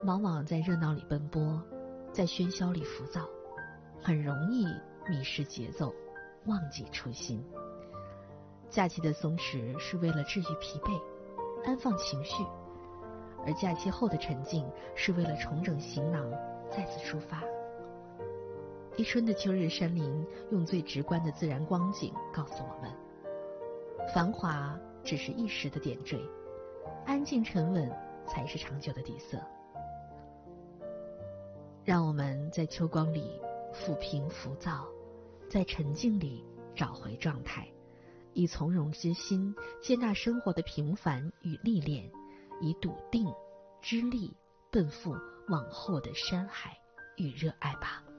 往往在热闹里奔波，在喧嚣里浮躁，很容易迷失节奏，忘记初心。假期的松弛是为了治愈疲惫，安放情绪，而假期后的沉静是为了重整行囊，再次出发。一春的秋日山林用最直观的自然光景告诉我们，繁华只是一时的点缀，安静沉稳才是长久的底色。让我们在秋光里抚平浮躁，在沉静里找回状态，以从容之心接纳生活的平凡与历练，以笃定之力奔赴往后的山海与热爱吧。